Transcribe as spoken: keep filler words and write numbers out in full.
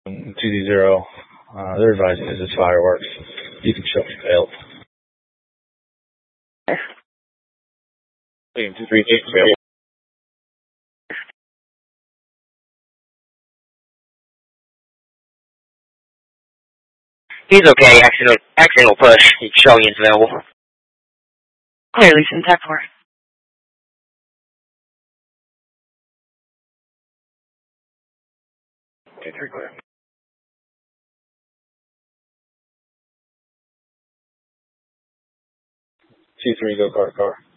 two D zero. Uh, they're advising this is fireworks. You can show me failed. William two three eight failed. He's okay. Accidental, accidental push. He's showing it's available. Clearly, some tech for. Okay, three clear. Two three, go car car.